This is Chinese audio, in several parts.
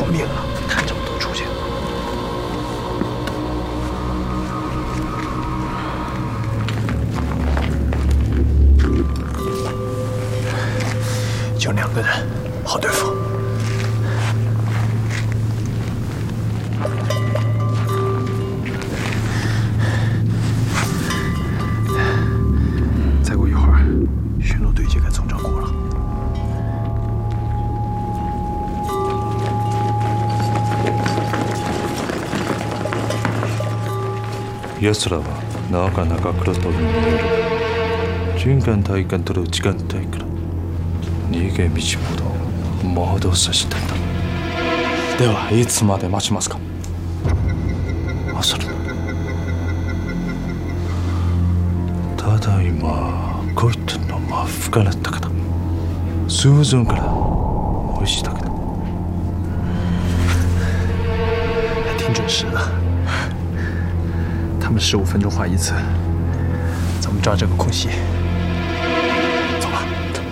命了，谈这么多出去。就2个人，好对付。再过一会儿，巡逻队就该从这儿过了。 奴らはなかなか来ると見える。循環体感とる時間帯から逃げ道も戻させたんだ。 ではいつまで待ちますか？ 焦るな。ただいまこいつの真っ深なったかだ。数分からおいしいだけだ。 还挺准时的。他们15分钟换一次，咱们抓这个空隙。走吧。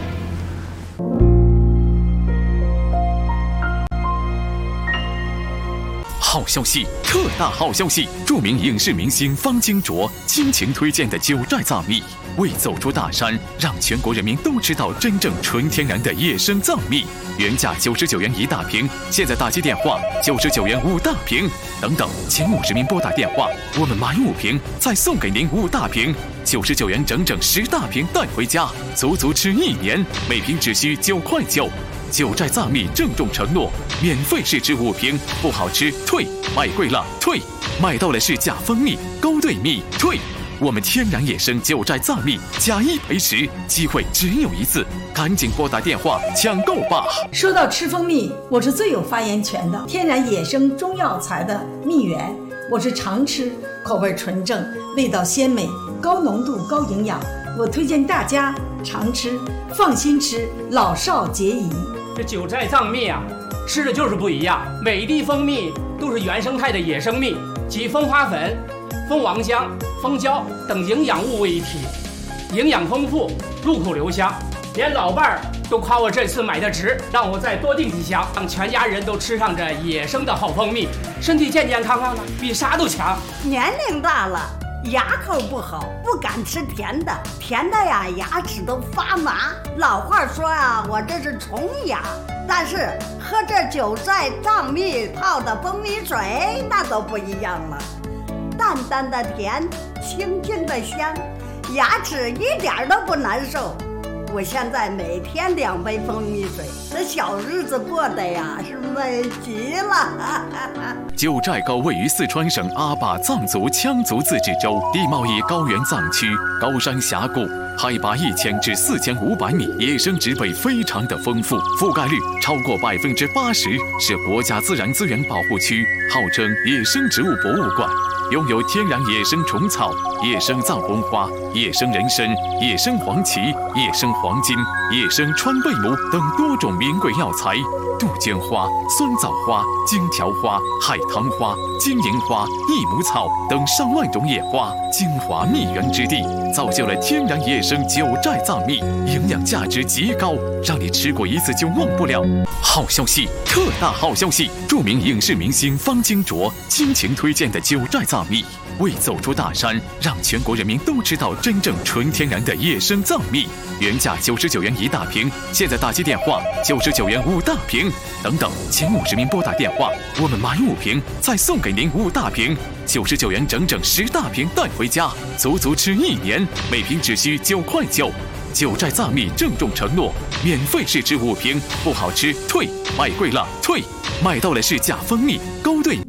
好消息，特大好消息！著名影视明星方金卓倾情推荐的九寨藏蜜，为走出大山，让全国人民都知道真正纯天然的野生藏蜜。原价99元1大瓶，现在打击电话99元5大瓶。等等，前50名拨打电话，我们买5瓶再送给您5大瓶，99元整整10大瓶带回家，足足吃1年，每瓶只需9块9。九寨藏蜜郑重承诺，免费试吃5瓶，不好吃退，卖贵了退，买到了是假蜂蜜、勾兑蜜退。我们天然野生九寨藏蜜假1赔10，机会只有一次，赶紧拨打电话抢购吧！ 说到吃蜂蜜，我是最有发言权的。天然野生中药材的蜜源，我是常吃，口味纯正，味道鲜美，高浓度高营养。我推荐大家常吃，放心吃，老少皆宜。 这九寨藏蜜啊，吃的就是不一样。每一滴蜂蜜都是原生态的野生蜜，集蜂花粉、蜂王浆、蜂胶等营养物为一体，营养丰富，入口留香。连老伴儿都夸我这次买的值，让我再多订几箱，让全家人都吃上这野生的好蜂蜜，身体健健康康的，比啥都强。 年龄大了，牙口不好，不敢吃甜的，甜的呀，牙齿都发麻。老话说啊，我这是虫牙，但是喝这九寨藏蜜泡的蜂蜜水那都不一样了，淡淡的甜，清清的香，牙齿一点都不难受。我现在每天2杯蜂蜜水，这小日子过得呀是美极了。 九寨高位于四川省阿坝藏族羌族自治州，地貌以高原藏区，高山峡谷，海拔1000至4500米，野生植被非常的丰富，覆盖率超过80%，是国家自然资源保护区，号称野生植物博物馆。拥有天然野生虫草、野生藏红花、野生人参、野生黄芪、野生黄金、野生川贝母等多种名贵药材，杜鹃花、酸枣花、荆条花、海棠花、金银花、益母草等上万种野花，精华蜜源之地，造就了天然野生九寨藏蜜，营养价值极高，让你吃过一次就忘不了。好消息，特大好消息！著名影视明星方金卓倾情推荐的九寨藏蜜，为走出大山，让全国人民都知道真正纯天然的野生藏蜜。原价99元1大瓶，现在打击电话99元5大瓶。等等，前50名拨打电话，我们买5瓶再送给您5大瓶，99元整整10大瓶带回家，足足吃1年，每瓶只需9块9。九寨藏蜜郑重承诺，免费试吃5瓶，不好吃退，卖贵了退，买到了是假蜂蜜、勾兑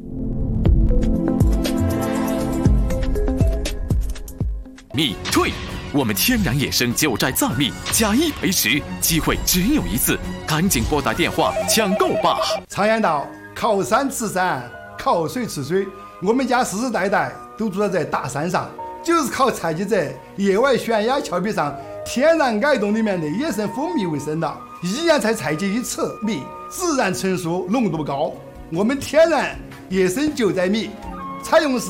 蜜退。我们天然野生九寨藏蜜假1赔10，机会只有一次，赶紧拨打电话抢购吧！ 常言道，靠山吃山，靠水吃水。我们家世世代代都住在大山上，就是靠采集在野外悬崖峭壁上天然矮洞里面的野生蜂蜜为生的，1年才采集1次蜜，自然成熟，浓度高。我们天然野生九寨蜜采用是